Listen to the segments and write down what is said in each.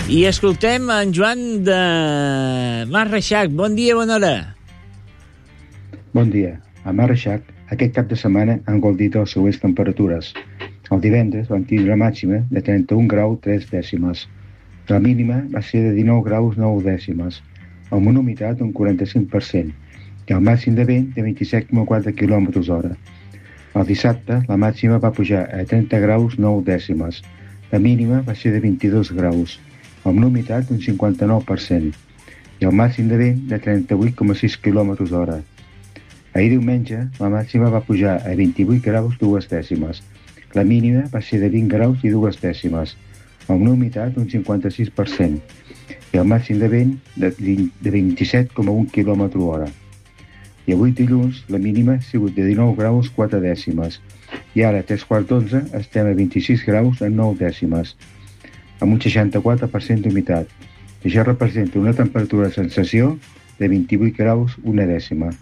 I escoltem en Joan de Mas Reixac. Bon dia, bona hora. Bon dia. A Mas Reixac, aquest cap de setmana han gaudit de les següents temperatures. El divendres van tindre la màxima de 31 graus 3 dècimes. La mínima va ser de 19 graus 9 dècimes, amb una humitat d'un 45%, i el màxim de vent de 27,4 km/h. El dissabte, la màxima va pujar a 30 graus 9 dècimes. La mínima va ser de 22 graus, amb una humitat d'un 59%, i el màxim de vent de 38,6 km/h. Ahir diumenge, la màxima va pujar a 28 graus 2 dècimes. La mínima va ser de 20 graus i 2 dècimes, amb una humitat d'un 56%, i el màxim de vent de 27,1 km/h. I avui dilluns, la mínima ha sigut de 19 graus 4 dècimes, i ara a 3:15 estem a 26 graus en 9 dècimes, amb un 64% d'humitat. Això representa una temperatura de sensació de 28 graus 1 dècima.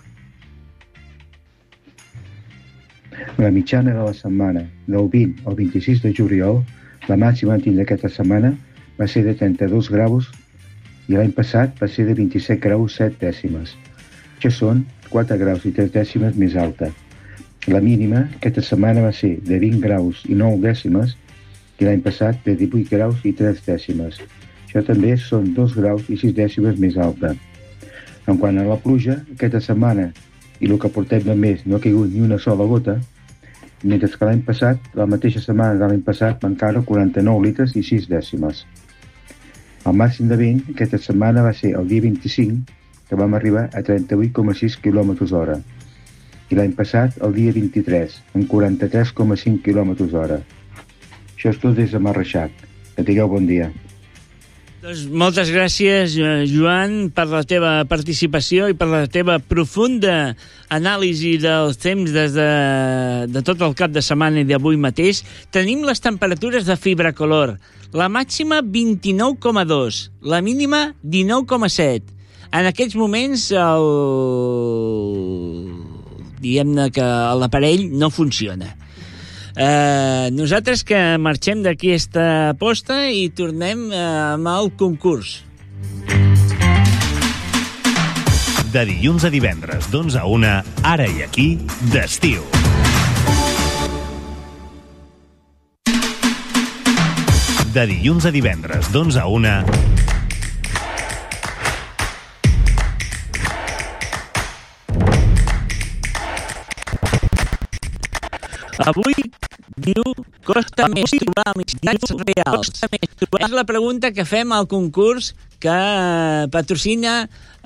La mitjana de la setmana del 20 al 26 de juliol, la màxima a tindre aquesta setmana va ser de 32 graus i l'any passat va ser de 27 graus 7 dècimes. Això són 4 graus i 3 dècimes més alta. La mínima aquesta setmana va ser de 20 graus i 9 dècimes i l'any passat de 18 graus i 3 dècimes. Això també són 2 graus i 6 dècimes més alta. En quant a la pluja, aquesta setmana i el que portem de mes no ha caigut ni una sola gota, mentre que l'any passat, la mateixa setmana de l'any passat, van caure 49 litres i 6 dècimes. El màxim de vent aquesta setmana va ser el dia 25, que vam arribar a 38,6 km/h, i l'any passat el dia 23, amb 43,5 km/h. Això és tot des de Mas Reixac. Que tingueu bon dia. Doncs moltes gràcies, Joan, per la teva participació i per la teva profunda anàlisi dels temps des de tot el cap de setmana i d'avui mateix. Tenim les temperatures de Fibracolor. La màxima 29,2, la mínima 19,7. En aquests moments diguem-ne que l'aparell no funciona. Nosaltres que marxem d'aquesta posta i tornem amb el concurs. De dilluns a divendres, d'11 a 1, ara i aquí, d'estiu. De dilluns a divendres, d'11 a 1, avui diu costa més trobar amistats reals. És la pregunta que fem al concurs que patrocina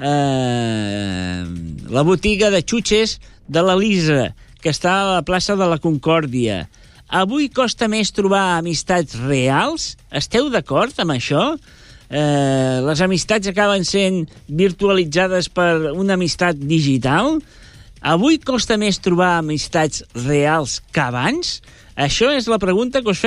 la botiga de xutxes de l'Elisa, que està a la plaça de la Concòrdia. Avui costa més trobar amistats reals? Esteu d'acord amb això? Les amistats acaben sent virtualitzades per una amistat digital? Avui costa més trobar amistats reals que abans? Això és la pregunta que us fem